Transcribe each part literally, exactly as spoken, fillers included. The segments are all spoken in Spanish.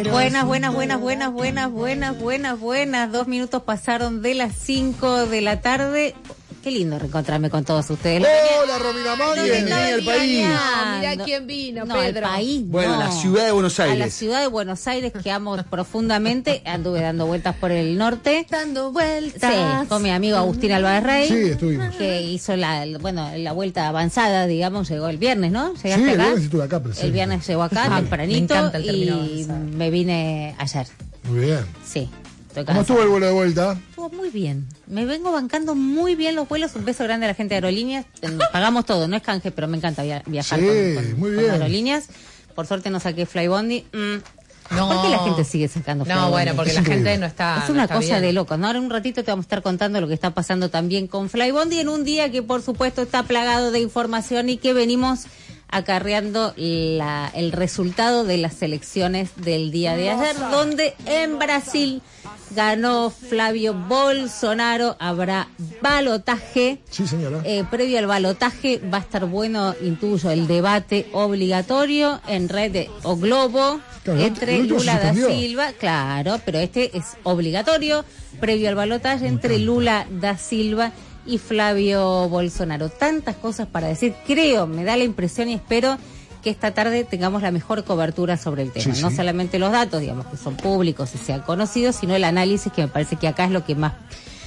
compañeros. Buenas, buenas, buenas, buenas, buenas, buenas, buenas, buenas. Dos minutos pasaron de las cinco de la tarde. Qué lindo reencontrarme con todos ustedes. Hola, Romina Magui, bienvenida al país. No, mirá quién vino, no, Pedro. Al país, bueno, no. a la ciudad de Buenos Aires. A la ciudad de Buenos Aires, que amo profundamente. Anduve dando vueltas por el norte. Dando vueltas. Sí, con mi amigo Agustín Álvarez Rey. Sí, estuvimos. Que hizo la, bueno, la vuelta avanzada, digamos, llegó el viernes, ¿no? ¿Llegaste Sí, el acá? viernes estuve acá presente. El viernes llegó acá, Ah, tempranito, me encanta el término y avanzado. me vine ayer. Muy bien. Sí. Estoy ¿Cómo cansada. estuvo el vuelo de vuelta? Estuvo muy bien. Me vengo bancando muy bien los vuelos. Un beso grande a la gente de Aerolíneas. Pagamos todo, no es canje, pero me encanta via- viajar Sí, con, con- muy con bien. Aerolíneas. Por suerte no saqué Flybondi. Mm. No. ¿Por qué la gente sigue sacando Flybondi? No, bueno, porque Es la increíble. gente no está. Es no una está cosa bien. de loco, ¿no? Ahora en un ratito te vamos a estar contando lo que está pasando también con Flybondi en un día que por supuesto está plagado de información y que venimos acarreando la, el resultado de las elecciones del día de ayer, donde en Brasil ganó Flavio Bolsonaro. Habrá balotaje. Sí, señora. Eh, previo al balotaje va a estar bueno, intuyo, el debate obligatorio en Red de- o Globo Claro, entre el último se Lula da suspendió. Silva, claro, pero este es obligatorio, previo al balotaje entre Lula da Silva y Flavio Bolsonaro. Tantas cosas para decir, creo, me da la impresión y espero que esta tarde tengamos la mejor cobertura sobre el tema. Sí, No sí. solamente los datos, digamos, que son públicos y sean conocidos, sino el análisis, que me parece que acá es lo que más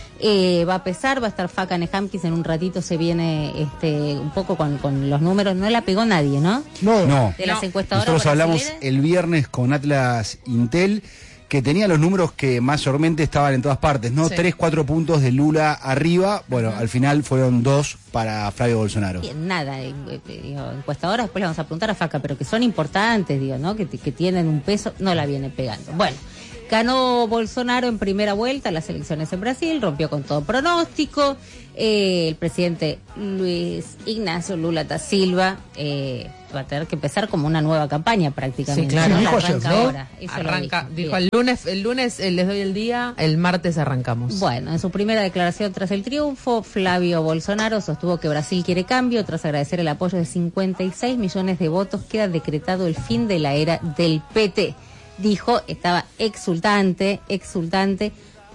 eh, va a pesar. Va a estar Faca Nehamkis, en un ratito se viene este un poco con, con los números. No la pegó nadie, ¿no? No, No, De las No. encuestadoras nosotros hablamos brasileñas. el viernes con Atlas Intel, que tenía los números que mayormente estaban en todas partes, ¿no? Sí. Tres, cuatro puntos de Lula arriba, bueno, al final fueron dos para Flavio Bolsonaro. Bien, nada, eh, eh, digo, encuestadoras, después le vamos a preguntar a Faca, pero que son importantes, digo, ¿no? Que, que tienen un peso, no la viene pegando. Bueno, ganó Bolsonaro en primera vuelta las elecciones en Brasil, rompió con todo pronóstico. Eh, el presidente Luis Ignacio Lula da Silva eh, va a tener que empezar como una nueva campaña prácticamente. Sí, claro. ¿no? Sí, La dijo ayer, arranca ¿no? ahora. Eso lo Arranca, dijo. dijo Bien. el lunes, el lunes eh, les doy el día, el martes arrancamos. Bueno, en su primera declaración tras el triunfo, Flavio Bolsonaro sostuvo que Brasil quiere cambio. Tras agradecer el apoyo de cincuenta y seis millones de votos, queda decretado el fin de la era del P T. Dijo, estaba exultante, exultante.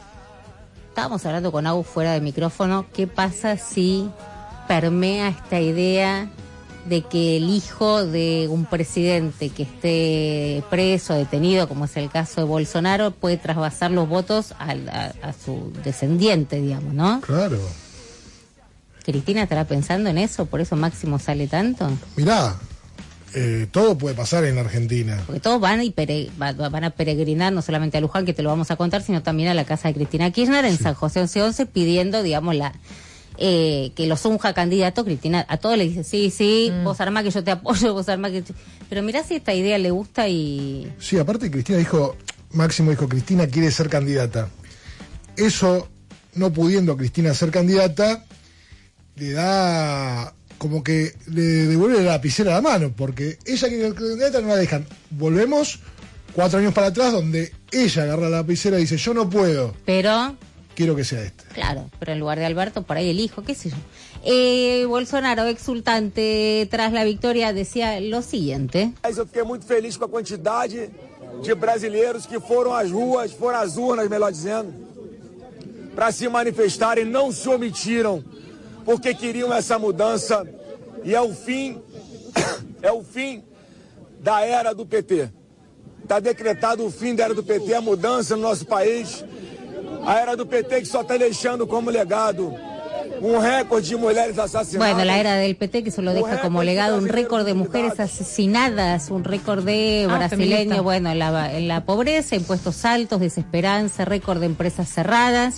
Estábamos hablando con Agus fuera de micrófono. ¿Qué pasa si permea esta idea de que el hijo de un presidente que esté preso, detenido, como es el caso de Bolsonaro, puede trasvasar los votos al- a, a su descendiente, digamos, ¿no? Claro. ¿Cristina estará pensando en eso? ¿Por eso Máximo sale tanto? Mirá, eh, todo puede pasar en Argentina. Porque todos van, y pere- va- va- van a peregrinar no solamente a Luján, que te lo vamos a contar, sino también a la casa de Cristina Kirchner en San José once once, pidiendo, digamos, la eh, que los unja candidato. Cristina a todos le dice, sí, sí, Mm. vos armá que yo te apoyo, vos armá que... Pero mirá si esta idea le gusta y... Sí, aparte Cristina dijo, Máximo dijo, Cristina quiere ser candidata. Eso, no pudiendo Cristina ser candidata, le da como que le devuelve la lapicera a la mano, porque ella quiere ser candidata, no la dejan. Volvemos cuatro años para atrás, donde ella agarra la lapicera y dice, yo no puedo, Pero... quiero que sea este. Claro, pero en lugar de Alberto, por ahí el hijo, qué sé yo. Eh, Bolsonaro, exultante tras la victoria, decía lo siguiente. Mas eu fiquei muito feliz com a quantidade de brasileiros que foram às ruas, foram às urnas, melhor dizendo, para se manifestarem, não se omitiram, porque queriam essa mudança e é o fim, é o fim da era do P T. Está decretado o fim da era do P T, a mudança no nosso país, a era do P T que só está deixando como legado um recorde de mulheres assassinadas. Bueno, la era del P T que solo deja como legado un récord de mujeres asesinadas, un récord de Ah, brasileños, feminista. bueno, en la, en la pobreza, impuestos altos, desesperanza, récord de empresas cerradas.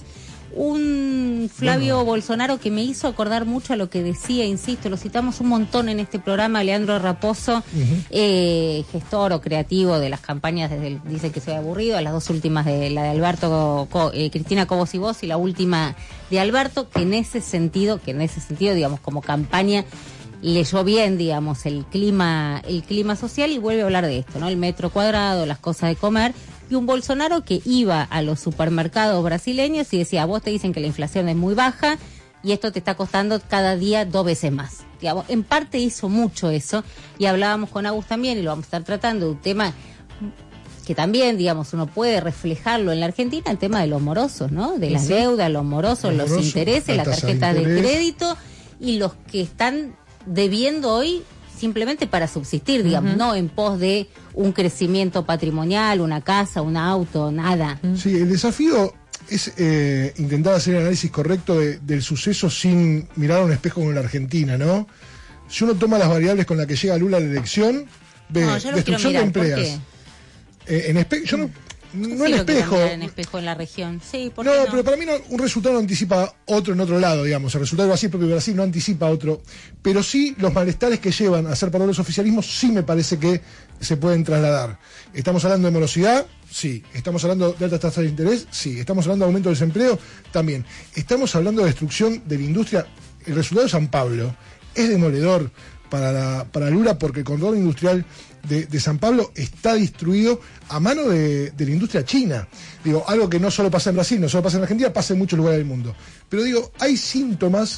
Un Flavio Bueno. Bolsonaro que me hizo acordar mucho a lo que decía, insisto, lo citamos un montón en este programa, Leandro Raposo, eh, gestor o creativo de las campañas, desde el, dice que soy aburrido, a las dos últimas de la de Alberto, Co- eh, Cristina Cobos y vos, y la última de Alberto, que en ese sentido, que en ese sentido, digamos, como campaña, leyó bien, digamos, el clima, el clima social, y vuelve a hablar de esto, ¿no? El metro cuadrado, las cosas de comer, y un Bolsonaro que iba a los supermercados brasileños y decía, vos te dicen que la inflación es muy baja y esto te está costando cada día dos veces más. Digamos, en parte hizo mucho eso, y hablábamos con Agus también, y lo vamos a estar tratando, de un tema que también, digamos, uno puede reflejarlo en la Argentina, el tema de los morosos, ¿no? De las Sí. deudas, los morosos, Los los, morosos, intereses, la las tasa de tarjetas de, interés. crédito y los que están debiendo hoy simplemente para subsistir, digamos, Uh-huh. no en pos de un crecimiento patrimonial, una casa, un auto, nada. Sí, el desafío es eh, intentar hacer el análisis correcto de- del suceso sin mirar a un espejo como en la Argentina, ¿no? Si uno toma las variables con las que llega Lula a la elección, ve No, yo lo destrucción quiero de mirar, ¿por empleos. Eh, en espe- yo no, no Sí, en lo quiero espejo. mirar en espejo en la región. Sí, ¿por No, qué no? pero para mí no, un resultado no anticipa otro en otro lado, digamos. El resultado de Brasil, propio de Brasil, no anticipa otro. Pero sí, los malestares que llevan a ser para los oficialismos, sí me parece que se pueden trasladar. ¿Estamos hablando de morosidad? Sí. ¿Estamos hablando de altas tasas de interés? Sí. ¿Estamos hablando de aumento del desempleo? También. ¿Estamos hablando de destrucción de la industria? El resultado de San Pablo es demoledor para, la, para Lula porque el control industrial de, de San Pablo está destruido a mano de, de la industria china. Digo, algo que no solo pasa en Brasil, no solo pasa en Argentina, pasa en muchos lugares del mundo. Pero digo, hay síntomas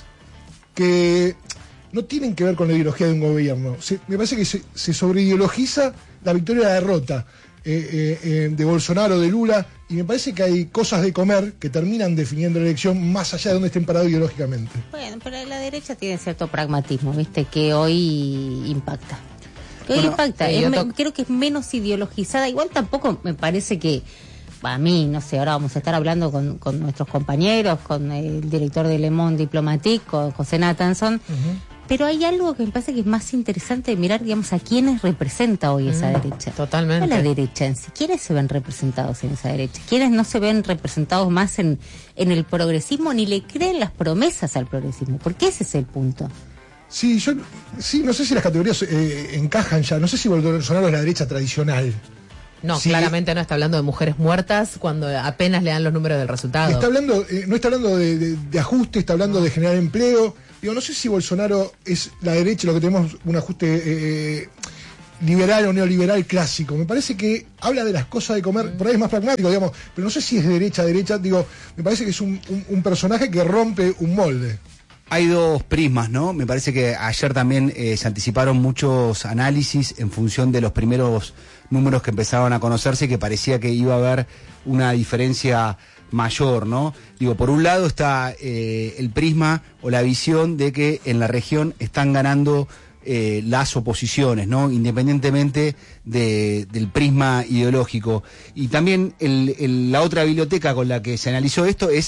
que no tienen que ver con la ideología de un gobierno. Se- me parece que se, se sobreideologiza la victoria y la derrota eh, eh, eh, de Bolsonaro, de Lula, y me parece que hay cosas de comer que terminan definiendo la elección más allá de donde estén parados ideológicamente. Bueno, pero la derecha tiene cierto pragmatismo, ¿viste? Que hoy impacta. Que hoy Bueno, impacta. sí, Es yo me- to- creo que es menos ideologizada. Igual tampoco me parece que, a mí, no sé, ahora vamos a estar hablando con, con nuestros compañeros, con el director de Le Monde Diplomatique, con José Nathanson. Pero hay algo que me parece que es más interesante de mirar, digamos, a quiénes representa hoy esa Mm, derecha. totalmente. No la derecha en sí. ¿Quiénes se ven representados en esa derecha? ¿Quiénes no se ven representados más en, en el progresismo ni le creen las promesas al progresismo? Porque ese es el punto. Sí, yo sí, no sé si las categorías eh, encajan ya, no sé si Bolsonaro es la derecha tradicional. No, Sí. claramente no está hablando de mujeres muertas cuando apenas le dan los números del resultado. Está hablando, eh, no está hablando de, de- de ajuste, está hablando de generar empleo. Digo, no sé si Bolsonaro es la derecha, lo que tenemos un ajuste eh, liberal o neoliberal clásico. Me parece que habla de las cosas de comer, por ahí es más pragmático, digamos, pero no sé si es derecha, derecha. Digo, me parece que es un, un- un personaje que rompe un molde. Hay dos prismas, ¿no? Me parece que ayer también eh, se anticiparon muchos análisis en función de los primeros números que empezaban a conocerse, que parecía que iba a haber una diferencia mayor, ¿no? Digo, por un lado está eh, el prisma o la visión de que en la región están ganando eh, las oposiciones, ¿no? Independientemente de, del prisma ideológico. Y también el- el- la otra biblioteca con la que se analizó esto es